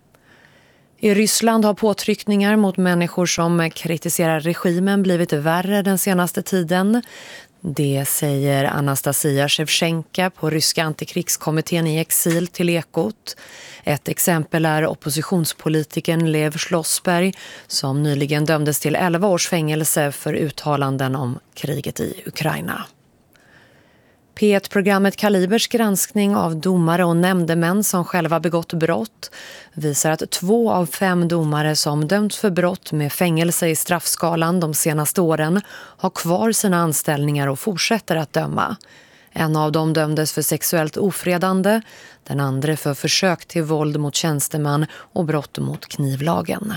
I Ryssland har påtryckningar mot människor som kritiserar regimen blivit värre den senaste tiden. Det säger Anastasia Shevchenka på ryska antikrigskommittén i exil till Ekot. Ett exempel är oppositionspolitikern Lev Schlossberg som nyligen dömdes till 11 års fängelse för uttalanden om kriget i Ukraina. P1-programmet Kalibers granskning av domare och nämndemän som själva begått brott visar att 2 av 5 domare som dömts för brott med fängelse i straffskalan de senaste åren har kvar sina anställningar och fortsätter att döma. En av dem dömdes för sexuellt ofredande, den andra för försök till våld mot tjänsteman och brott mot knivlagen.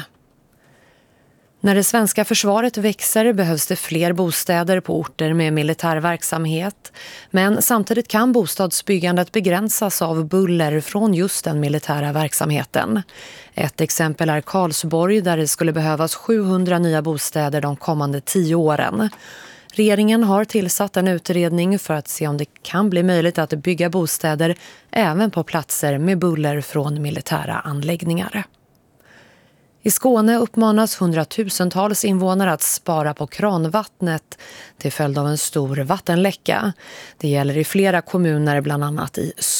När det svenska försvaret växer behövs det fler bostäder på orter med militär verksamhet. Men samtidigt kan bostadsbyggandet begränsas av buller från just den militära verksamheten. Ett exempel är Karlsborg där det skulle behövas 700 nya bostäder de kommande 10 åren. Regeringen har tillsatt en utredning för att se om det kan bli möjligt att bygga bostäder även på platser med buller från militära anläggningar. I Skåne uppmanas hundratusentals invånare att spara på kranvattnet till följd av en stor vattenläcka. Det gäller i flera kommuner, bland annat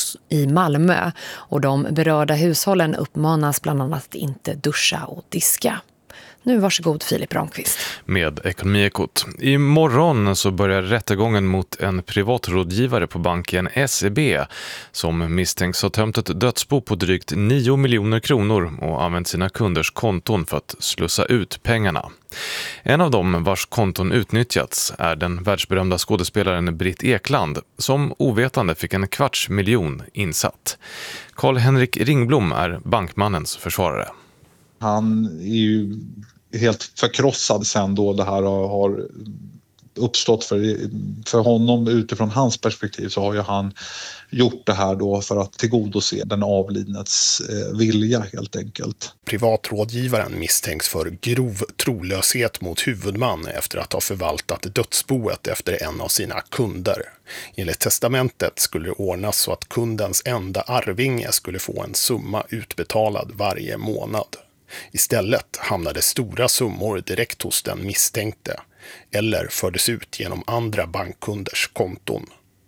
i Malmö. Och de berörda hushållen uppmanas bland annat att inte duscha och diska. Nu varsågod Filip Ramqvist. Med Ekonomiekot. Imorgon så börjar rättegången mot en privatrådgivare på banken SEB som misstänks ha tömt ett dödsbo på drygt 9 miljoner kronor och använt sina kunders konton för att slussa ut pengarna. En av dem vars konton utnyttjats är den världsberömda skådespelaren Britt Ekland som ovetande fick 250 000 insatt. Carl-Henrik Ringblom är bankmannens försvarare. Han är ju helt förkrossad sen då det här har uppstått för honom. Utifrån hans perspektiv så har ju han gjort det här då för att tillgodose den avlidnets vilja helt enkelt. Privatrådgivaren misstänks för grov trolöshet mot huvudman efter att ha förvaltat dödsboet efter en av sina kunder. Enligt testamentet skulle det ordnas så att kundens enda arvinge skulle få en summa utbetalad varje månad. Istället hamnade stora summor direkt hos den misstänkte eller fördes ut genom andra bankkunders konton.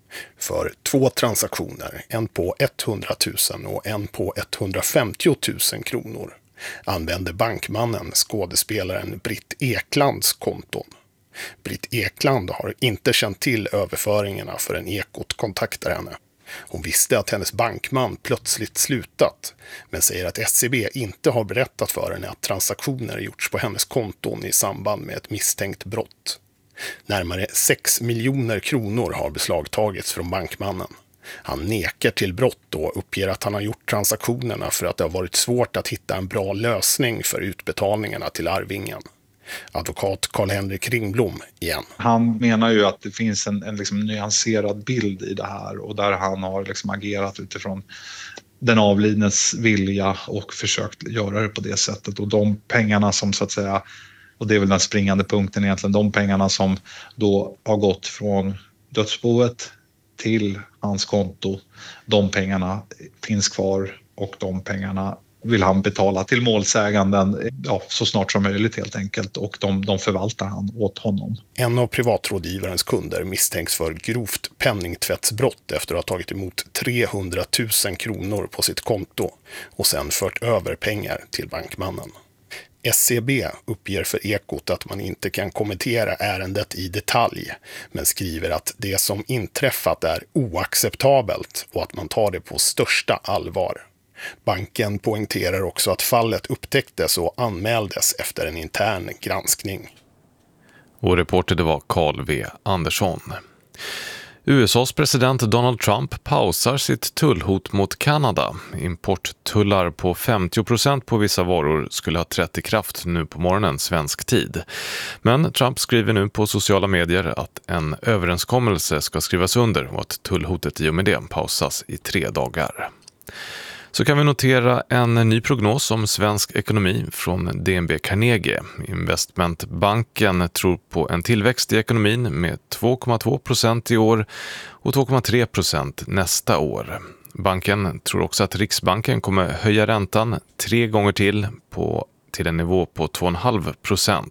För 2 transaktioner, en på 100 000 och en på 150 000 kronor, använde bankmannen skådespelaren Britt Eklands konton. Britt Ekland har inte känt till överföringarna förrän Ekot kontaktar henne. Hon visste att hennes bankman plötsligt slutat, men säger att SEB inte har berättat för henne att transaktioner gjorts på hennes konton i samband med ett misstänkt brott. Närmare 6 miljoner kronor har beslagtagits från bankmannen. Han nekar till brott och uppger att han har gjort transaktionerna för att det har varit svårt att hitta en bra lösning för utbetalningarna till arvingen. Advokat Carl-Henrik Ringblom igen. Han menar ju att det finns en liksom nyanserad bild i det här och där han har liksom agerat utifrån den avlidnes vilja och försökt göra det på det sättet. Och de pengarna som så att säga, och det är väl den springande punkten egentligen, de pengarna som då har gått från dödsboet till hans konto, de pengarna finns kvar och de pengarna vill han betala till målsäganden så snart som möjligt helt enkelt, och de förvaltar han åt honom. En av privatrådgivarens kunder misstänks för grovt penningtvättsbrott efter att ha tagit emot 300 000 kronor på sitt konto och sen fört över pengar till bankmannen. SEB uppger för Ekot att man inte kan kommentera ärendet i detalj, men skriver att det som inträffat är oacceptabelt och att man tar det på största allvar. Banken poängterar också att fallet upptäcktes och anmäldes efter en intern granskning. Och reporter det var Carl V. Andersson. USAs president Donald Trump pausar sitt tullhot mot Kanada. Importtullar på 50% på vissa varor skulle ha trätt i kraft nu på morgonen svensk tid. Men Trump skriver nu på sociala medier att en överenskommelse ska skrivas under och att tullhotet i och med det pausas i 3 dagar. Så kan vi notera en ny prognos om svensk ekonomi från DNB Carnegie. Investmentbanken tror på en tillväxt i ekonomin med 2,2% i år och 2,3% nästa år. Banken tror också att Riksbanken kommer höja räntan 3 gånger till en nivå på 2,5%.